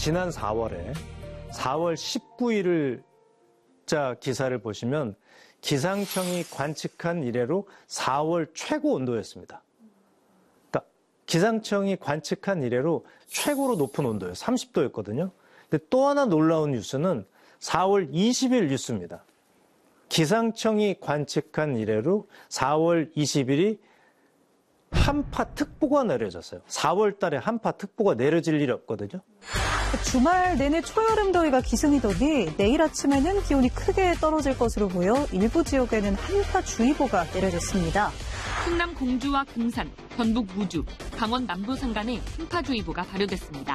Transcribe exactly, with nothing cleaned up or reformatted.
지난 사월에 사월 십구일을 자 기사를 보시면 기상청이 관측한 이래로 사월 최고 온도였습니다. 그러니까 기상청이 관측한 이래로 최고로 높은 온도예요. 삼십 도였거든요. 근데 또 하나 놀라운 뉴스는 사월 이십일 뉴스입니다. 기상청이 관측한 이래로 사월 이십일이 한파특보가 내려졌어요. 사월 달에 한파특보가 내려질 일이 없거든요. 주말 내내 초여름 더위가 기승이더니 내일 아침에는 기온이 크게 떨어질 것으로 보여 일부 지역에는 한파주의보가 내려졌습니다. 충남 공주와 공산, 전북 무주, 강원 남부 산간에 한파주의보가 발효됐습니다.